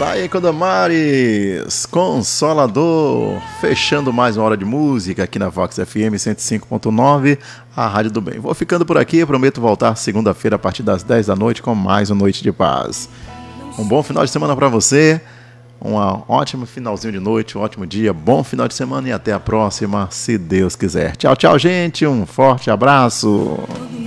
Tá aí, Codamares, Consolador, fechando mais uma hora de música aqui na Vox FM 105.9, a Rádio do Bem. Vou ficando por aqui, prometo voltar segunda-feira a partir das 10 da noite com mais uma Noite de Paz. Um bom final de semana para você, um ótimo finalzinho de noite, um ótimo dia, bom final de semana e até a próxima, se Deus quiser. Tchau, tchau, gente, um forte abraço.